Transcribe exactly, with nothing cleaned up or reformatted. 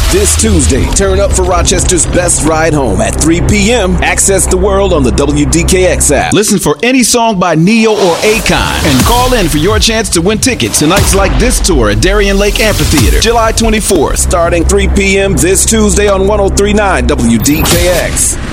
This Tuesday, turn up for Rochester's best ride home at three p.m. Access the world on the W D K X app. Listen for any song by Neo or Akon and call in for your chance to win tickets to nights like this tour at Darien Lake Amphitheater, July twenty-fourth, starting three p.m. this Tuesday on one oh three point nine W D K X.